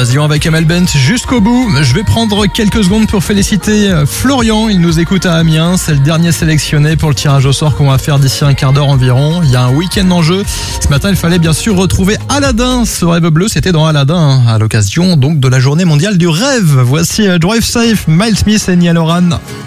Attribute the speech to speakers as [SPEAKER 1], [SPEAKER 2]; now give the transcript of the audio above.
[SPEAKER 1] Évasion avec Amel Bent jusqu'au bout. Je vais prendre quelques secondes pour féliciter Florian. Il nous écoute à Amiens. C'est le dernier sélectionné pour le tirage au sort qu'on va faire d'ici un quart d'heure environ. Il y a un week-end en jeu. Ce matin, il fallait bien sûr retrouver Aladdin. Ce rêve bleu, c'était dans Aladdin, à l'occasion donc de la journée mondiale du rêve. Voici Drive Safe, Miles Smith et Niall Horan.